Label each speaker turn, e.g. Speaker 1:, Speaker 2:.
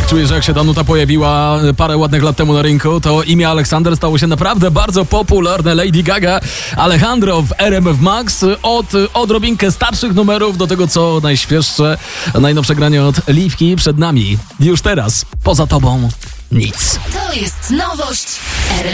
Speaker 1: Tak, czuję, że jak się ta nuta pojawiła parę ładnych lat temu na rynku, to imię Aleksander stało się naprawdę bardzo popularne. Lady Gaga, Alejandro w RMF Max, od odrobinkę starszych numerów do tego, co najświeższe, najnowsze granie od Liwki przed nami. Już teraz, poza tobą nic.
Speaker 2: To jest nowość RMF.